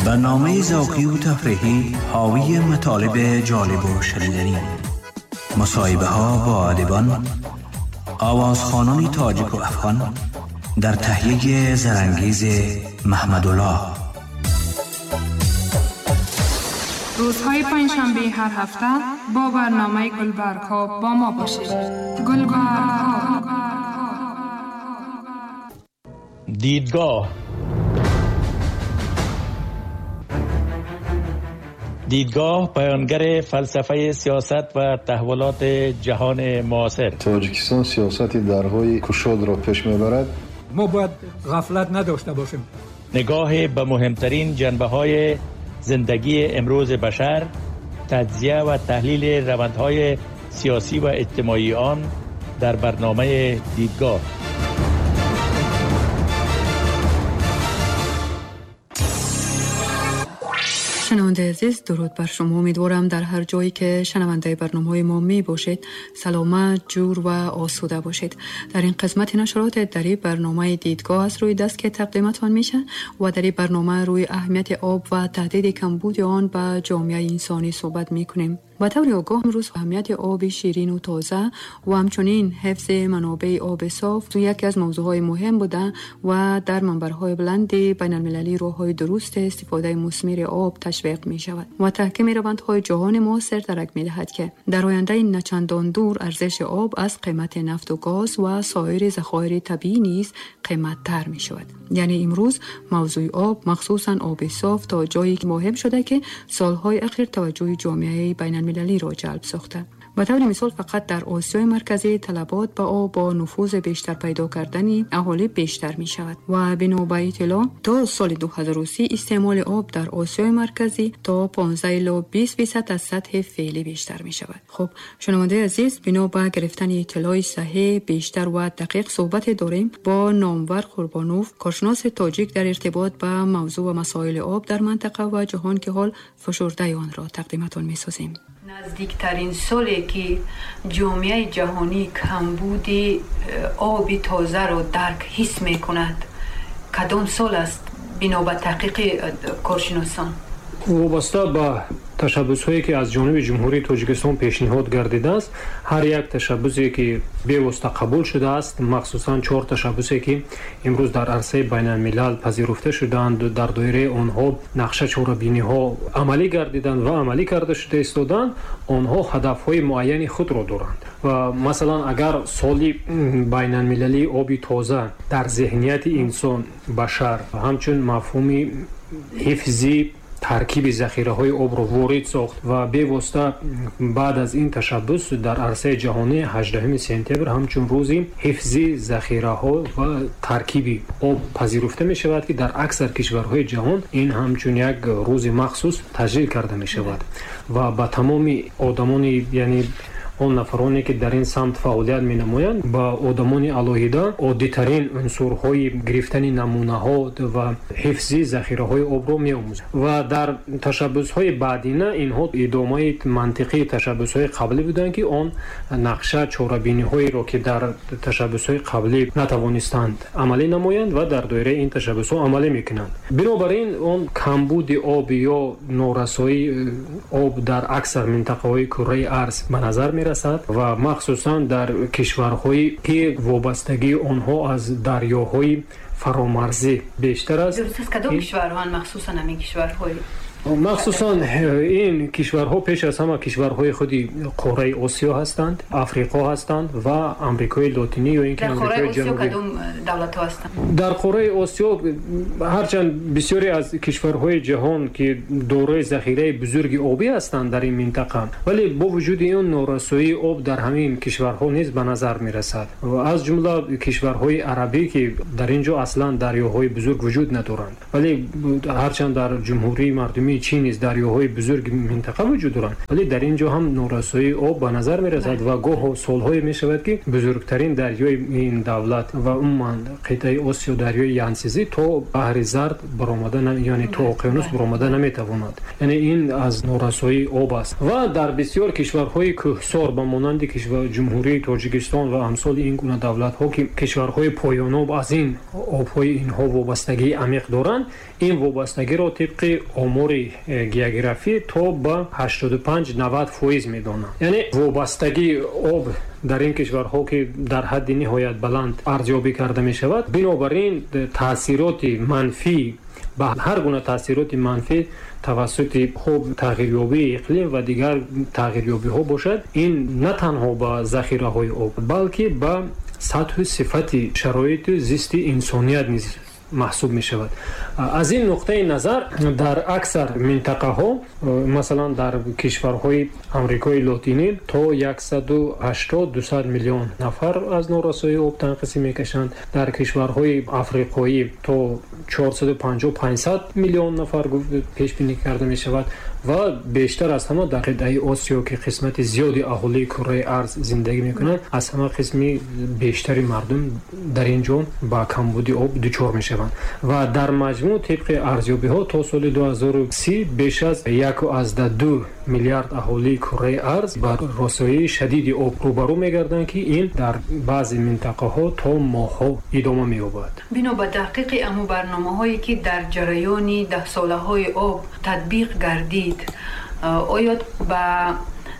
برنامه ذوقی و تفریحی حاوی مطالب جالب و شنیدنی، مصاحبه ها با ادیبان، آوازخوانان تاجیک و افغان در تهیه زرانگیز محمدالله. روزهای پنجشنبه هر هفته با برنامه گلبرگ ها با ما باشید. گلبرگ ها. دیدگاه بیانگر فلسفه سیاست و تحولات جهان معاصر. تاجیکستان سیاستی درهای کشاد را پیش میبرد. ما باید غفلت نداشته باشیم. نگاه به مهمترین جنبه‌های زندگی امروز بشر، تجزیه و تحلیل روندهای سیاسی و اجتماعی آن در برنامه دیدگاه. شنونده عزیز، درود بر شما. امیدوارم در هر جایی که شنونده برنامه‌های ما می باشید سلامت، جور و آسوده باشید. در این قسمت نشرات در این برنامه دیدگاه از روی دست که تقدیمتان میشه و در این برنامه روی اهمیت آب و تهدید کمبود آن به جامعه انسانی صحبت میکنیم. با طور آگاه امروز اهمیت آب شیرین و تازه و همچنین حفظ منابع آب صاف یکی از موضوعهای مهم بوده و در منبرهای بلند بین المللی راههای درست استفاده مثمر آب تشویق می شود و تحکیم روندهای جهان معاصر درک می دهد که در آینده نچندان دور ارزش آب از قیمت نفت و گاز و سایر ذخایر طبیعی نیز قیمت تر می شود. یعنی امروز موضوع آب، مخصوصا آب صاف، تا جایی مهم شده که سالهای اخیر توجه جامعه بین المللی را جلب ساخته. به طور مثال فقط در آسیای مرکزی طلبات به آب با نفوذ بیشتر پیدا کردن اهالی بیشتر می شود و بنا به اطلاع تا سال 2030 استعمال آب در آسیای مرکزی تا 15% از سطح فعلی بیشتر می شود. خب شنونده عزیز، بنا به گرفتن اطلاع صحیح بیشتر و دقیق صحبت داریم با نامور قربانوف، کارشناس تاجیک در ارتباط به موضوع و مسائل آب در منطقه و جهان که حال فشرده آن را تقدیمتان می سازیم. نزدیکترین سالی که جامعه جهانی کمبود آب تازه را درک حس می کند کدام سال است بنا به تحقیق کارشناسان؟ وابسته به تشبس‌هایی که از جانب جمهوری تاجیکستان پیشنهاد گردیده است، هر یک تشبسی که بی‌واسطه قبول شده است، مخصوصاً 4 تشبسی که امروز در عرصه بین الملل پذیرفته شدند، در دایره آنها نقشه چاره‌بینی‌ها عملی گردیدند و عملی کرده شده ایستادند، آنها هدف‌های معینی خود را دارند و مثلا اگر سالی بین المللی آبی تازه در ذهنیت انسان بشر همچون مفهومی حفظی ترکیب ذخیره‌های آب را وارد ساخت و به واسطه بعد از این تشبس در عرصه جهانی 18 سپتامبر همچون روزی حفظی ذخیره‌ها و ترکیب آب پذیرفته می شود که در اکثر کشورهای جهان این همچون یک روز مخصوص تجلیل کرده می شود و با تمام آدمان، یعنی اون نفرانی که در این سمت فعالیت می نمایند، با آدمان الهیده عادی‌ترین عنصرهای گرفتن نمونه‌ها و حفظی ذخیره‌های آب را می آموزند و در تشبس‌های بعدینه اینها ادامه منطقی تشبس‌های قبلی بودند که آن نقشه چاره‌بینی‌هایی را که در تشبس‌های قبلی نتوانستند عملی نمایند و در دایره این تشبس‌ها عملی می‌کنند. بنابراین اون کمبود آب یا نارسایی آب در اکثر منطقه‌های کره ارض به نظر می رسد و مخصوصا در کشورهایی که وابستگی آنها از دریاهای فرامرزی بیشتر است. درست است. کدام کشورها مخصوصا همین کشورهای؟ مخصوصا این کشورها پیش از همه کشورهای خودی قاره آسیا هستند، افریقا هستند و آمریکای لاتینی یا اینکه آمریکای جنوبی. کدام دولت‌ها هستند؟ در قاره آسیا هرچند بسیاری از کشورهای جهان که دارای ذخیره بزرگ آبی هستند در این منطقه، ولی با وجود این نارسایی آب در همین کشورها نیز به نظر میرسد و از جمله کشورهای عربی که در اینجا اصلا دریاهای بزرگ وجود ندارند، ولی هرچند در جمهوری مردمی ژاپنی، چین نیز دریاهای بزرگ منطقه وجود دارند، ولی در اینجا هم نورسایی آب به نظر میرسد و گاه و سالهای میشود که بزرگترین دریای این دولت و عموما قطعه آسیا دریای ینسیزی تو بحر زرد برآمده یعنی تو اقیانوس برآمده نمیتواند. یعنی این از نورسایی آب است و در بسیار کشورهای کوهسار به مانند کشور جمهوری تاجیکستان و امثال این گونه دولت‌ها که کشورهای پایان‌آب از این آب‌های اینها وابستگی عمیق دارند، این وابستگی را طبق آمار گئوگرافی تا به 85-90% می‌دانند. یعنی وابستگی آب در این کشورها که در حد نهایت بلند ارزیابی کرده می‌شود، بنابراین تاثیرات منفی به هر گونه تاثیرات منفی توسط خوب تغییریابی اقلیم و دیگر تغییریابی‌ها باشد، این نه تنها به ذخیره‌های آب بلکه به سطح صفت شرایط زیست انسانیت نیز محسوب می شود. از این نقطه نظر در اکثر منطقه ها مثلا در کشورهای آمریکای لاتینی تا 180-200 میلیون نفر از نورسایی آب تنقسی می کشند. در کشورهای افریقایی تا 450-500 میلیون نفر پیش بینی کرده می شود و بیشتر از همه در قطعه آسیا که قسمت زیادی اهالی کره ارض زندگی می کنند، از همه قسمی بیشتری مردم در اینجا با کمبودی آب دچار می شوند و در مجموع طبق ارزیابی ها تا سال 2030 بیش از 1.2 میلیارد اهالی کره ارض با رسایی شدید آب روبرو می گردند که این در بعضی منطقه ها تا ماه ها ادامه می یابد. بنا به تحقیق امو برنامه هایی که در جریان 10 ساله های آب تطبیق گردید، آیا با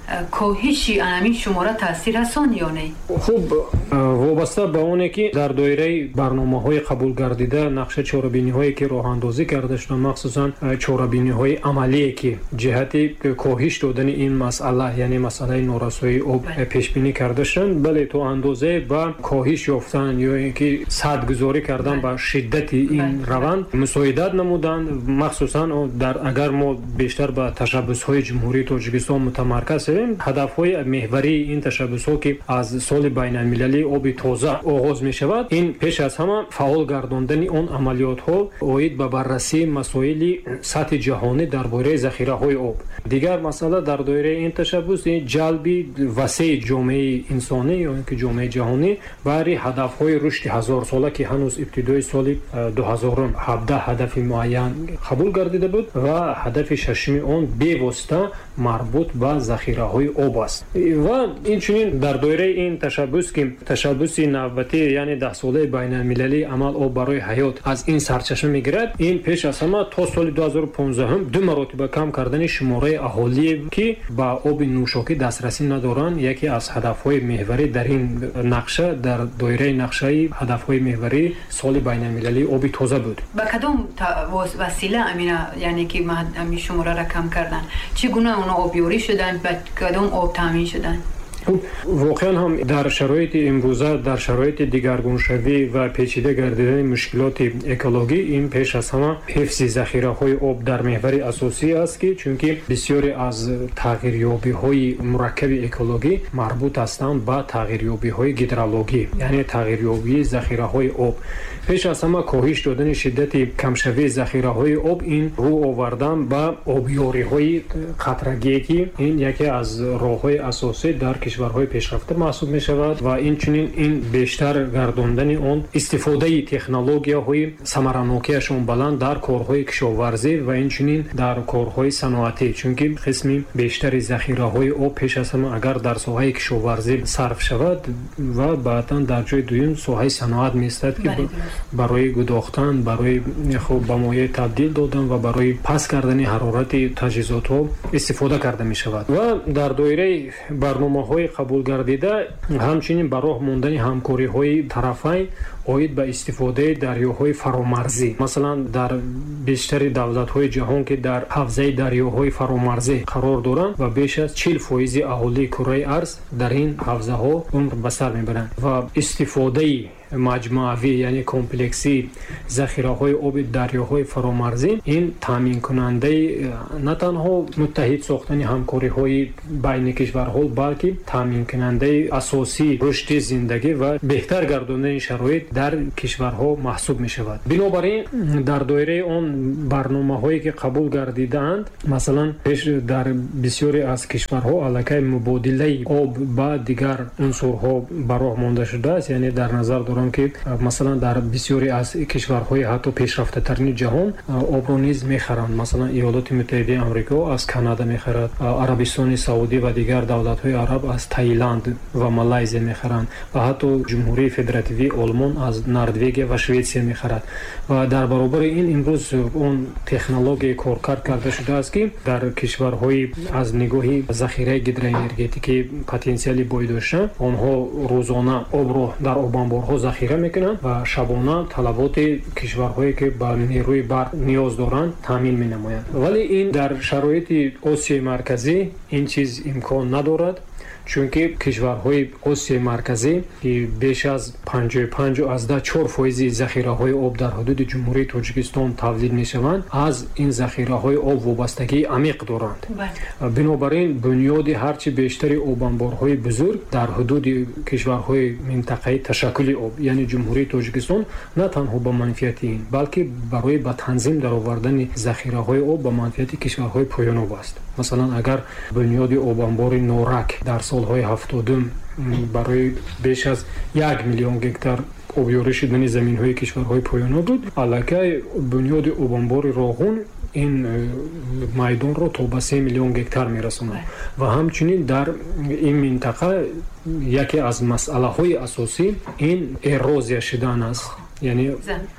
کاهش همین شماره تاثیر رسان یا نه؟ خوب وابسته به اونه که در دایره برنامه‌های قبول گردیده نقشه چاره‌بینی‌هایی که راه اندازی کرده شده، مخصوصا چاره‌بینی‌های عملی که جهت کاهش دادن این مسئله یعنی مسئله نورسایی آب پیش بینی کرده شدند، بله تو اندازه و کاهش یافتن یا اینکه سدگذاری کردن با شدت این روند مساعدت نمودند. مخصوصا در اگر ما بیشتر به تشبس‌های جمهوری تاجیکستان متمرکز هدف‌های محوری این تشبس‌ها که از سال بین‌المللی آب تازه آغاز می‌شود، این پیش از همه فعال گرداندن آن عملیات‌ها اوید به بررسی مسائل سطح جهانی درباره ذخیره‌های آب. دیگر مسئله در دایره این تشبس جلب وسیع جامعه انسانی یا اینکه جامعه جهانی برای هدف‌های رشد هزار ساله که هنوز ابتدای سال 2017 هدف معین قبول گردیده بود و هدف ششمی آن بی‌واسطه مربوط به ذخیره‌های آب است و این چنین در دایره این تشبس که تشبس نوبتی یعنی 10 ساله بین‌المللی عمل آب برای حیات از این سرچشمه میگیرد. این پیش از همه تا سال 2015 هم 2 مرتبه کم کردن شماره اهالی که با آب نوشاکی دسترسی ندارند یکی از هدف‌های محوری در این نقشه در دایره نقشه هدف‌های محوری سال بین‌المللی آب تازه بود. با کدام وسیله امینا یعنی که همین شماره را کم کردن؟ چگونه اونا آبیاری شدن؟ کدام آب تامین شدن؟ واقعا هم در شرایط امروزه در شرایط دگرگونشوی و پیچیده گردیدن مشکلات اکولوژی این پیش از همه حفظ ذخیره‌های آب در محور اساسی است که چونکه بسیاری از تغییریابی‌های مرکب اکولوژی مربوط هستند به تغییریابی‌های هیدرولوژی یعنی تغییریابی ذخیره‌های آب. پیش از همه کاهش دادن شدت کمشوی ذخیره‌های آب این رو آوردن به آبیاری‌های قطره‌گی که این یکی از راه‌های اساسی در کشورهای پیشرفته محسوب می شود و این چنین این بیشتر گرداندن اون استفاده تکنولوژی‌های ثمراناکیشون بلند در کارهای کشاورزی و این چنین در کارهای صنعتی، چونکه قسمی بیشتر ذخیره‌های آب پیش از همه اگر در ساحه کشاورزی صرف شود و بعداً در جای دوم ساحه صنعت می‌استد که برای گداختن، برای خوب به مایع تبدیل دادن و برای پس کردن حرارت تجهیزات‌ها استفاده کرده می شود و در دایره برنامه‌های قبول گردیده همچنین برای ماندن همکاری‌های طرفین اوید به استفاده دریاهای فرامرزی. مثلا در بیشتر دولت‌های جهان که در حوزه دریاهای فرامرزی قرار دارند و بیش از 40% اهالی کره ارض در این حوزه‌ها عمر به سر می‌برند و استفاده مجموعی یعنی کمپلکسی ذخیره‌های آب دریاهای فرامرزی این تامین کننده نه تنها متحد ساختن همکاری‌های بین کشورها بلکه تامین کننده اساسی رشد زندگی و بهتر گرداندن شرایط در کشورها محسوب می شود. بنابراین در دایره آن برنامه‌هایی که قبول گردیدند، مثلا در بسیاری از کشورها علاقه مبادله آب با دیگر عنصرها براه مانده شده است. یعنی در نظر دارم که مثلا در بسیاری از کشورهای حتی پیشرفته ترین جهان آب را نیز میخرند. مثلا ایالات متحده آمریکا از کانادا میخرد، عربستان سعودی و دیگر دولت‌های عرب از تایلند و مالایزیا میخرند و حتی جمهوری فدراتیوی آلمان از نروژ و شوئیسریا میخرد. و در برابر این امروز اون تکنولوژی کارکرد کرده شده است که در کشورهای از نگاه ذخیره هیدروانرژتیکی پتانسیلی باید داشته، آنها روزانه آب را در آبانبارها ذخیره میکنند و شبانه طلبات کشورهایی که به نیروی برق نیاز دارند تامین مینمایند. ولی این در شرایط آسیای مرکزی این چیز امکان ندارد، چون که کشورهای آسیای مرکزی که بیش از 55.4% ذخیره‌های آب در حدود جمهوری تاجیکستان تولید می‌شوند، از این ذخیره‌های آب وابستگی عمیق دارند. بنابراین بنیاد هرچی بیشتری آبانبارهای بزرگ در حدود کشورهای منطقه تشکل آب، یعنی جمهوری تاجیکستان، نه تنها به منفعت این بلکه برای به تنظیم درآوردن ذخیره‌های آب به منفعت کشورهای پایان‌آب است. مثلا اگر بنیاد آبانبار نورک در سالهای 70 برای بیش از 1 میلیون هکتار آبیاری شدن زمین‌های کشورهای پایان‌آب بود، علاقه بنیاد آبانبار راغون این میدان رو تا به 3 میلیون هکتار میرسونه و همچنین در این منطقه یکی از مسئله‌های اساسی این اروزیا شدن است، یعنی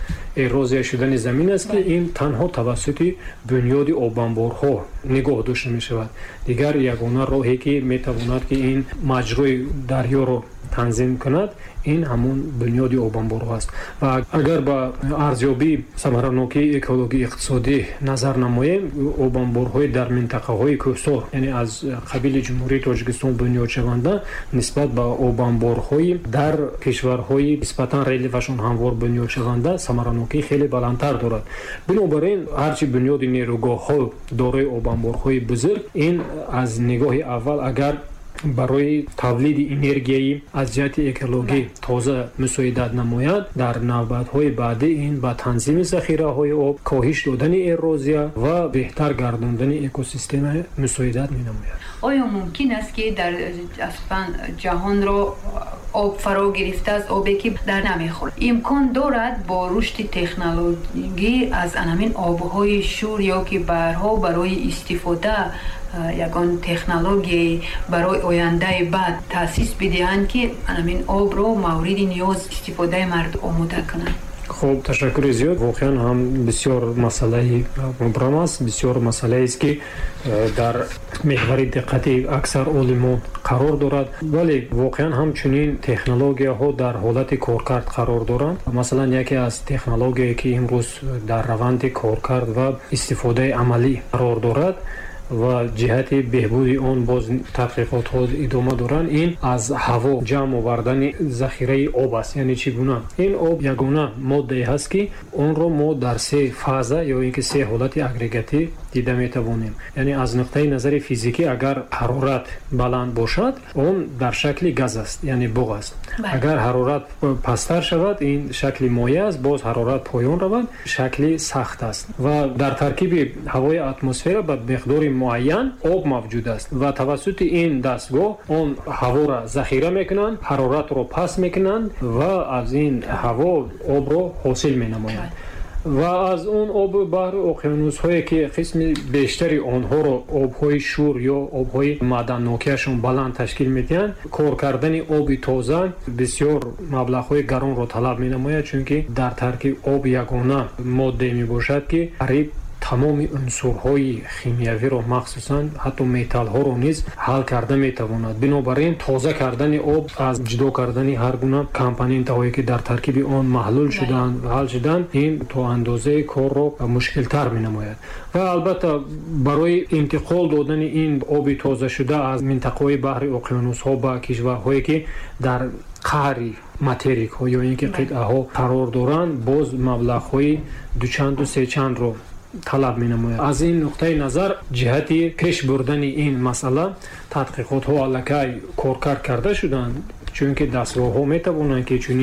اروزیا شدن زمین است که این تنها توسط بنیاد آبانبارها نگاه داشته می شود. دیگر یگانه راهی که می تواند که این مجرای دریا رو تنظیم کند این همون بنیاد آبانبارها است. و اگر با ارزیابی ثمراناکی اکولوژی اقتصادی نظر نماییم، آبانبارهای در منطقه های کوهسار، یعنی از قبیل جمهوری تاجیکستان بنیاد شونده، نسبت به آبانبارهای در کشورهای نسبتا ریلیفشون هموار بنیاد شونده ثمراناکی خیلی بلندتر دارد. بنابراین هرچی بنیاد نیروگاه ها دارای آبانبارهای بزرگ، این از نگاه اول اگر برای تولید انرژی از جهت اکولوژی تازه مساعدت نماید، در نوبت‌های بعدی این با تنظیم ذخیره‌های آب، کاهش دادن اروزیا و بهتر گرداندن اکوسیستم مساعدت می‌نماید. آیا ممکن است که در اصلا جهان را آب فرا گرفته است، آبی که در نمیخورد، امکان دارد با رشد تکنولوژی از همین آب‌های شور یا که برها برای استفاده یگان تکنولوژی برای آینده بعد تاسیس بدهند که همین آب رو مورد نیاز استفاده مرد آماده کنند؟ خب تشکر زیاد. واقعا هم بسیار مسئله مبرم است، بسیار مسئله است که در محور دقت اکثر عالمان قرار دارد، ولی واقعا همچنین تکنولوژی ها در حالت کارکرد قرار دارند. مثلا یکی از تکنولوژی که امروز در روند کارکرد و استفاده عملی قرار دارد و جهت بهبود آن باز تحقیقات ها ادامه دارند، این از هوا جمع آوردن ذخیره آب است. یعنی چگونه این آب یگانه ماده هست که اون رو ما در 3 فاز یا اینکه 3 حالت اگریگاتی دیده میتوانیم. یعنی از نقطه نظر فیزیکی اگر حرارت بلند باشد اون در شکل گاز است، یعنی بوق است. اگر حرارت پستر شود این شکل مایع است، باز حرارت پایان رود شکل سخت است و در ترکیب هوای اتمسفر به مقدار معین آب موجود است و توسط این دستگاه اون هوا را ذخیره میکنند، حرارت رو پس میکنند و از این هوا آب رو حاصل مینمایند و از اون آب بحر اقیانوس هایی که قسم بیشتری آنها رو آبهای شور یا آبهای معدنناکیشون بلند تشکیل میدهند، کار کردن آب تازه بسیار مبلغ‌های گران رو طلب مینماید، چون که در ترکیب آب یگانه ماده می باشد که قریب تمام عنصرهای شیمیایی رو مخصوصا حتی متال ها رو نیز حل کرده میتواند. بنابراین تازه کردن آب از جدا کردن هر گونه کامپوننت هایی که در ترکیب آن محلول شدن و حل شدن این تا اندازه کار رو مشکل تر می نماید و البته برای انتقال دادن این آب تازه شده از منطقه بحر اقیانوس ها به کشورهایی که در قعر ماتریک ها یا اینکه قطعه ها قرار دارند باز مبلغ های دوچند و سه چند رو طلب می نماید. از این نقطه نظر جهت پیش بردن این مسئله تحقیقات ها علاقه کارکرد کرده شدند، چون که دستگاه ها می توانند که چنین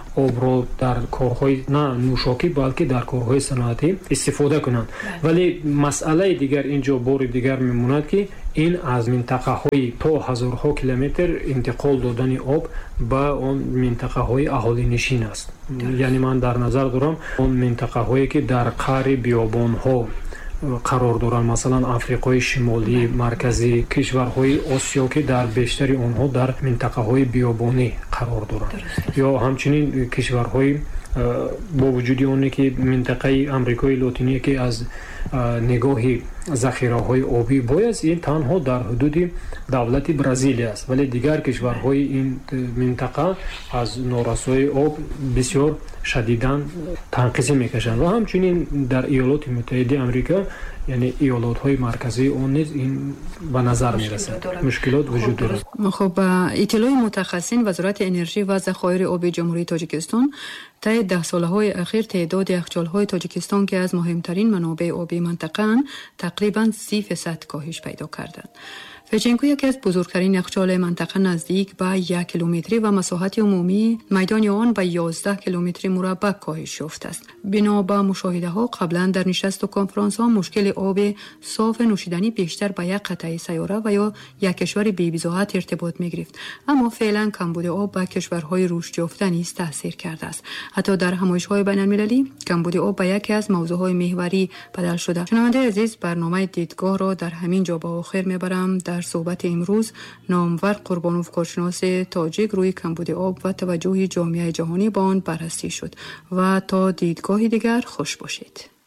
آب رو در کارهای نه نوشاکی بلکه در کارهای صنعتی استفاده کنند. ولی مسئله دیگر اینجا بار دیگر میموند که این از منطقه های تا هزارها کیلومتر انتقال دادن آب به اون منطقه های اهالی نشین است. یعنی من در نظر دارم اون منطقه هایی که در قعر بیابان ها قرار دارند، مثلا آفریقای شمالی، مرکزی، کشورهای آسیا که در بیشتر آنها در منطقه های بیابانی قرار دارند، یا همچنین کشورهای با وجود اونه که منطقه امریکای لاتینی که از نگاه ذخیره های آبی باید این تنها در حدود دولت برزیل است، ولی دیگر کشورهای این منطقه از نارسایی آب بسیار شدیداً تنقیصی میکشند و همچنین در ایالات متحده آمریکا، یعنی ایالات های مرکزی اون نیز این به نظر میرسد مشکلات وجود دارد. خب اطلاع متخصصین وزارت انرژی و ذخایر آب جمهوری تاجیکستان طی 10 سالهای اخیر تعداد یخچال‌های تاجیکستان که از مهمترین منابع آبی منطقه تقریباً 30% کاهش پیدا کردند. فچنکو یکی از بزرگترین یخچال منطقه نزدیک به 1 کیلومتری و مساحت عمومی میدان آن به 11 کیلومتر مربع کاهش یافته است. بنا به مشاهده ها قبلا در نشست و کنفرانس ها مشکل آب صاف نوشیدنی بیشتر به یک قطعه سیاره و یا یک کشور بی‌بضاعت ارتباط می گرفت، اما فعلا کمبود آب به کشورهای رشد یافته نیز تاثیر کرده است. حتی در همایش‌های بین‌المللی کمبود آب به یکی از موضوعهای محوری بدل شده. شنونده عزیز، برنامه دیدگاه را در همین جا به آخر میبرم. در صحبت امروز نامور قربانوف کارشناس تاجیک روی کمبود آب و توجه جامعه جهانی به آن بررسی شد و تا دیدگاهی دیگر خوش باشید.